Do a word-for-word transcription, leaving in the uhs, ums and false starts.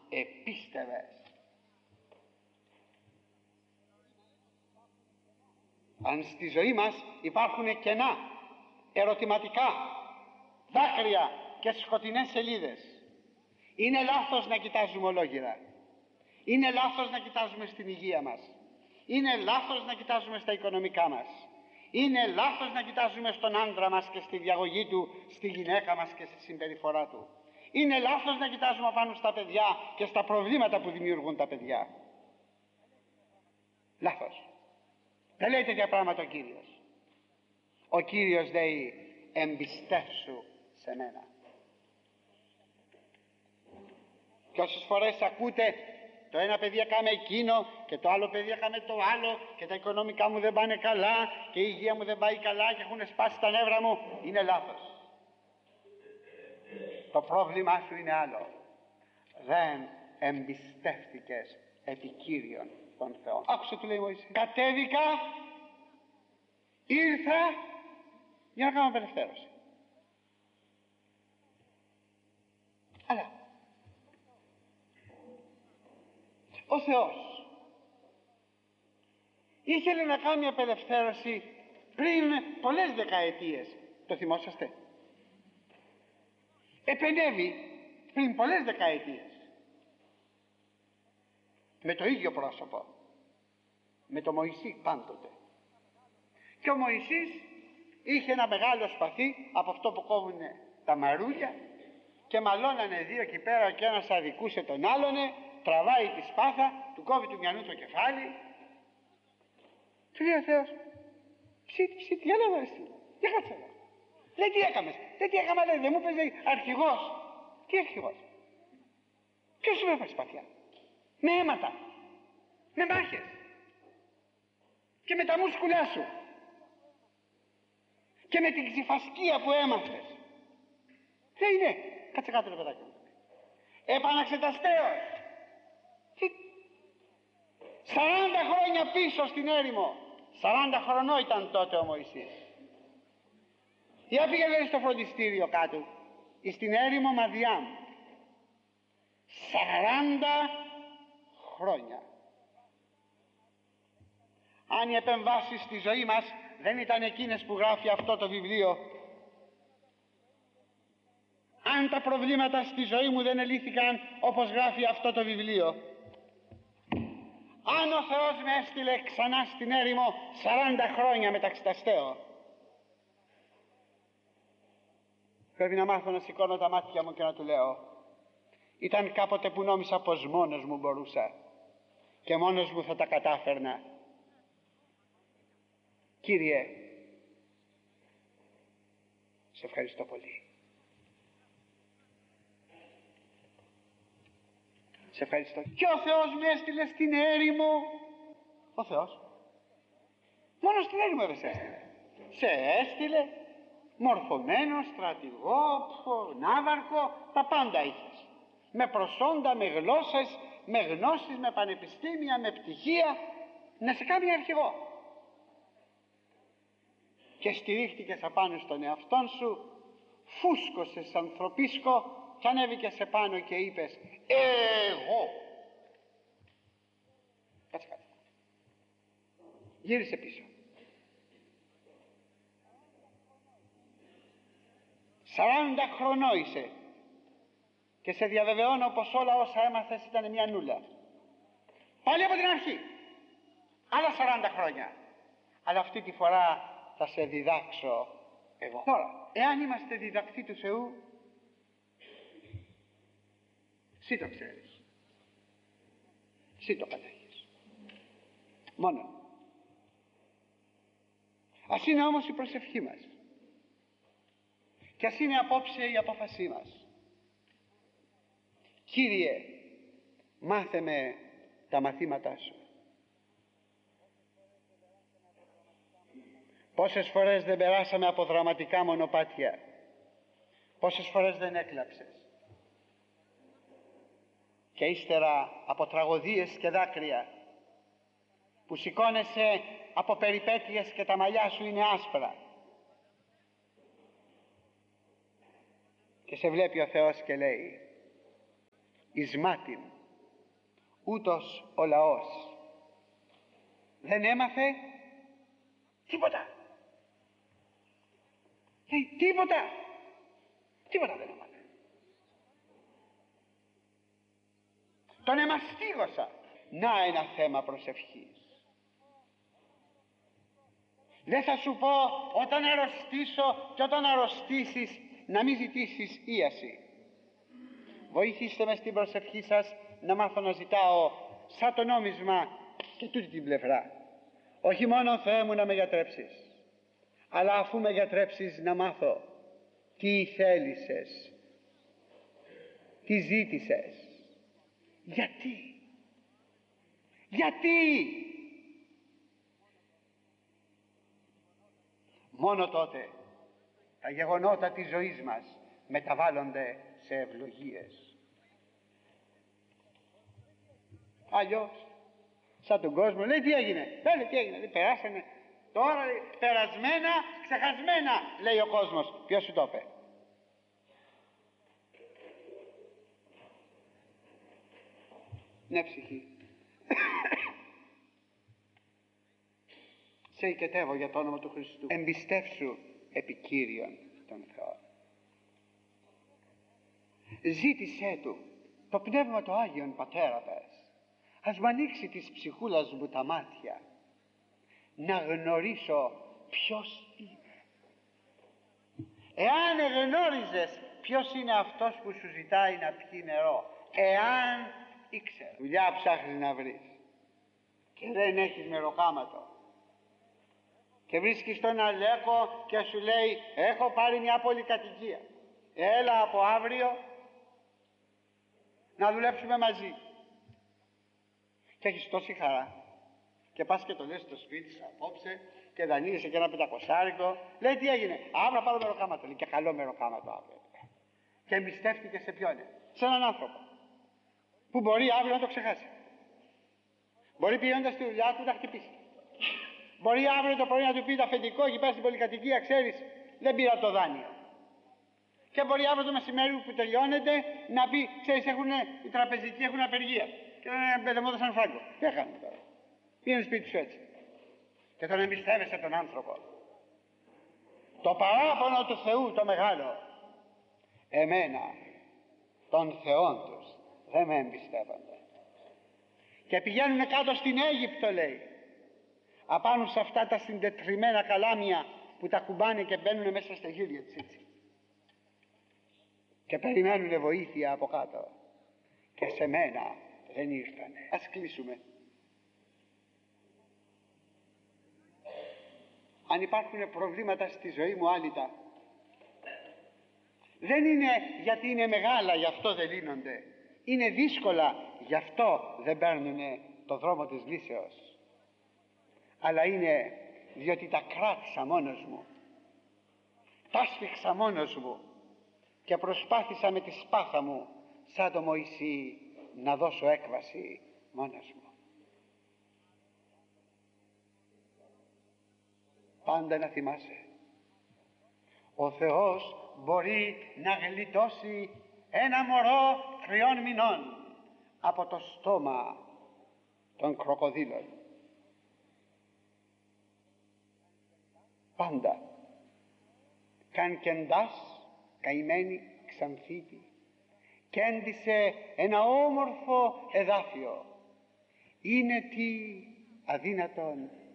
επίστευες. Αν στη ζωή μας υπάρχουν κενά, ερωτηματικά, δάκρυα και σκοτεινές σελίδες, είναι λάθος να κοιτάζουμε ολόγυρα. Είναι λάθος να κοιτάζουμε στην υγεία μας. Είναι λάθος να κοιτάζουμε στα οικονομικά μας. Είναι λάθος να κοιτάζουμε στον άντρα μας και στη διαγωγή του, στη γυναίκα μας και στη συμπεριφορά του. Είναι λάθος να κοιτάζουμε πάνω στα παιδιά και στα προβλήματα που δημιουργούν τα παιδιά. Λάθος. Δεν λέει τέτοια πράγματα ο Κύριος. Ο Κύριος λέει εμπιστεύσου σε μένα. Και όσες φορές ακούτε το ένα παιδί έκαμε εκείνο και το άλλο παιδί έκαμε το άλλο και τα οικονομικά μου δεν πάνε καλά και η υγεία μου δεν πάει καλά και έχουν σπάσει τα νεύρα μου, είναι λάθος. Το πρόβλημά σου είναι άλλο. Δεν εμπιστεύτηκες επί Κύριον τον Θεό. Άκουσε, του λέει Μωυσής, κατέβηκα, ήρθα για να κάνω απελευθέρωση. Αλλά ο Θεός ήθελε να κάνει απελευθέρωση πριν πολλές δεκαετίες. Το θυμόσαστε? Επενέβη πριν πολλές δεκαετίες με το ίδιο πρόσωπο, με το Μωυσή πάντοτε. Και ο Μωυσής είχε ένα μεγάλο σπαθί από αυτό που κόβουνε τα μαρούλια και μαλώνανε δύο εκεί πέρα και ένας αδικούσε τον άλλονε, τραβάει τη σπάθα, του κόβει του μυαλού το κεφάλι. Του λέει ο Θεός, ψήτη, ψήτη, για να δω, για κάτσε εδώ. Λέει, τι έκαμες? Λέει, τι έκαμα, λέει, δεν μου πες αρχηγός. Τι αρχηγός? Ποιος σου έβαλε σπαθιά? Με αίματα, με μάχες και με τα μούσκουλά σου και με την ξυφασκία που έμαθες. Λέει, ναι, κάτσε κάτω ρε παιδάκι μου. Επαναξεταστέως. Σαράντα χρόνια πίσω στην έρημο. Σαράντα χρονών ήταν τότε ο Μωυσής. Για πήγαινε στο φροντιστήριο κάτω, στην έρημο Μαδιάμ. Σαράντα χρόνια. Αν οι επεμβάσεις στη ζωή μας δεν ήταν εκείνες που γράφει αυτό το βιβλίο, αν τα προβλήματα στη ζωή μου δεν ελύθηκαν όπως γράφει αυτό το βιβλίο, αν ο Θεός με έστειλε ξανά στην έρημο σαράντα χρόνια μεταξυταστέω, πρέπει να μάθω να σηκώνω τα μάτια μου και να του λέω, ήταν κάποτε που νόμισα πως μόνος μου μπορούσα και μόνος μου θα τα κατάφερνα. Κύριε, σε ευχαριστώ πολύ. Σε ευχαριστώ. Και ο Θεός με έστειλε στην έρημο. Ο Θεός μόνο στην έρημο δεν σε έστειλε. Σε έστειλε μορφωμένο, στρατηγό, ναύαρχο, τα πάντα είχες. Με προσόντα, με γλώσσες, με γνώσεις, με πανεπιστήμια, με πτυχία, να σε κάνει αρχηγό. Και στηρίχτηκες απάνω στον εαυτόν σου, φούσκωσες ανθρωπίσκο και ανέβηκες επάνω και είπες εγώ. Κάτσε κάτω. Γύρισε πίσω. Σαράντα χρονών είσαι και σε διαβεβαιώνω πως όλα όσα έμαθες ήταν μια νούλα. Πάλι από την αρχή. Άλλα σαράντα χρόνια. Αλλά αυτή τη φορά θα σε διδάξω εγώ. Τώρα, εάν είμαστε διδακτοί του Θεού, εσύ το ξέρεις, εσύ το κατέχεις μόνο. Ας είναι όμως η προσευχή μας και ας είναι απόψε η απόφασή μας. Κύριε, μάθε με τα μαθήματά σου. Πόσες φορές δεν περάσαμε από δραματικά μονοπάτια, πόσες φορές δεν έκλαψες και ύστερα από τραγωδίες και δάκρυα που σηκώνεσαι από περιπέτειες και τα μαλλιά σου είναι άσπρα και σε βλέπει ο Θεός και λέει εις μάτιν ούτως ο λαός δεν έμαθε τίποτα. Λέει τίποτα, τίποτα δεν έμαθε. Τον εμαστίγωσα. Να ένα θέμα προσευχής. Δεν θα σου πω όταν αρρωστήσω και όταν αρρωστήσεις να μην ζητήσεις ίαση. Βοηθήστε με στην προσευχή σας να μάθω να ζητάω σαν το νόμισμα και τούτη την πλευρά. Όχι μόνο Θεέ μου να με γιατρέψεις, αλλά αφού με γιατρέψεις να μάθω τι θέλησες, τι ζήτησες, γιατί, γιατί. Μόνο τότε τα γεγονότα της ζωής μας μεταβάλλονται σε ευλογίες. Αλλιώς σαν τον κόσμο λέει τι έγινε, λέει τι έγινε, λέει, περάσανε τώρα, λέει, περασμένα, ξεχασμένα, λέει ο κόσμος. Ποιος σου το είπε? Ναι ψυχή. Σε οικετεύω για το όνομα του Χριστού. Εμπιστεύσου επί Κύριον τον Θεό. Ζήτησέ Του το Πνεύμα το Άγιον Πατέρα πες. Ας μ' ανοίξει της ψυχούλας μου τα μάτια να γνωρίσω ποιος είναι. Εάν εγνώριζες ποιος είναι αυτός που σου ζητάει να πιει νερό, εάν ήξερε, δουλειά ψάχνεις να βρεις και δεν έχεις μεροκάματο και βρίσκεις τον Αλέκο και σου λέει έχω πάρει μια πολυκατοικία, έλα από αύριο να δουλέψουμε μαζί, και έχεις τόση χαρά και πας και το λες στο σπίτι σου απόψε και δανείζεσαι και ένα πεντακοσάρικο, λέει τι έγινε, αύριο πάρω μεροκάματο, λέει, και καλό μεροκάματο αύριο, και εμπιστεύτηκε σε ποιον? Σε έναν άνθρωπο που μπορεί αύριο να το ξεχάσει, μπορεί πηγαίνοντας στη δουλειά του να χτυπήσει, μπορεί αύριο το πρωί να του πει το αφεντικό εκεί πέρα στην πολυκατοικία, ξέρεις δεν πήρα το δάνειο, και μπορεί αύριο το μεσημέρι που τελειώνεται να πει ξέρεις έχουνε, οι τραπεζικοί έχουν απεργία και δεν μου έδωσαν φράγκο, τι έκανε τώρα, πήγαινε σπίτι σου έτσι και τον εμπιστεύεσαι τον άνθρωπο. Το παράπονο του Θεού το μεγάλο, εμένα των θεών τους δεν με εμπιστεύονται και πηγαίνουν κάτω στην Αίγυπτο, λέει, απάνω σε αυτά τα συντετριμμένα καλάμια που τα κουμπάνε και μπαίνουν μέσα στα χείλια της έτσι και περιμένουν βοήθεια από κάτω, και σε μένα δεν ήρθανε. Ας κλείσουμε. Αν υπάρχουν προβλήματα στη ζωή μου άλυτα, δεν είναι γιατί είναι μεγάλα γι' αυτό δεν λύνονται, είναι δύσκολα γι' αυτό δεν παίρνουν το δρόμο της λύσεως, αλλά είναι διότι τα κράτησα μόνος μου, τα σφίξα μόνος μου και προσπάθησα με τη σπάθα μου σαν το Μωυσή να δώσω έκβαση μόνος μου. Πάντα να θυμάσαι, ο Θεός μπορεί να γλιτώσει ένα μωρό τριών μηνών από το στόμα των κροκοδίλων. Πάντα. Καν και εντάς καημένη Ξανθήτη κέντησε ένα όμορφο εδάφιο. Είναι τι αδύνατον